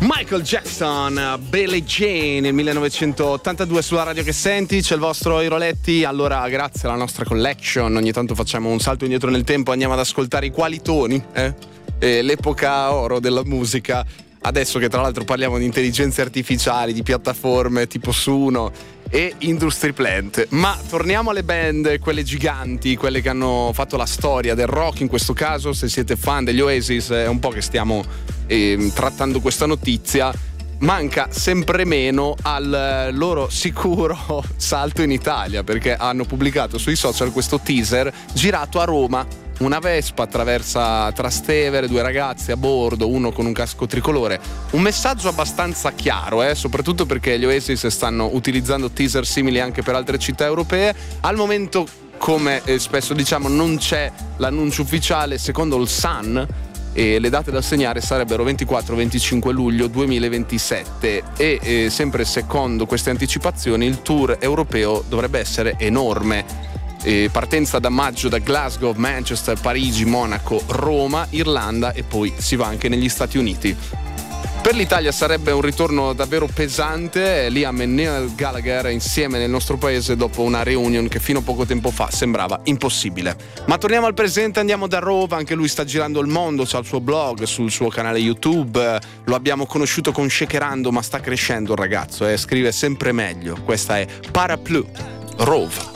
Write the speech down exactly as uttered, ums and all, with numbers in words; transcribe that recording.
Michael Jackson, Billie Jean nel millenovecentottantadue sulla radio che senti. C'è il vostro Iroletti. Allora, grazie alla nostra collection ogni tanto facciamo un salto indietro nel tempo, andiamo ad ascoltare i qualitoni, eh? E l'epoca oro della musica. Adesso che tra l'altro parliamo di intelligenze artificiali, di piattaforme tipo Suno e Industry Plant. Ma torniamo alle band, quelle giganti, quelle che hanno fatto la storia del rock. In questo caso, se siete fan degli Oasis, è un po' che stiamo eh, trattando questa notizia. Manca sempre meno al loro sicuro salto in Italia, perché hanno pubblicato sui social questo teaser girato a Roma. Una Vespa attraversa Trastevere, due ragazzi a bordo, uno con un casco tricolore. Un messaggio abbastanza chiaro, eh? Soprattutto perché gli Oasis stanno utilizzando teaser simili anche per altre città europee. Al momento, come eh, spesso diciamo, non c'è l'annuncio ufficiale. Secondo il Sun, e le date da segnare sarebbero ventiquattro venticinque luglio duemilaventisette e eh, sempre secondo queste anticipazioni il tour europeo dovrebbe essere enorme. E partenza da maggio da Glasgow, Manchester, Parigi, Monaco, Roma, Irlanda e poi si va anche negli Stati Uniti. Per l'Italia sarebbe un ritorno davvero pesante, Liam e Neil Gallagher insieme nel nostro paese dopo una reunion che fino a poco tempo fa sembrava impossibile. Ma torniamo al presente, andiamo da Rove, anche lui sta girando il mondo, c'ha il suo blog, sul suo canale YouTube, lo abbiamo conosciuto con Shakerando ma sta crescendo il ragazzo e eh, scrive sempre meglio. Questa è Parapluie, Rove.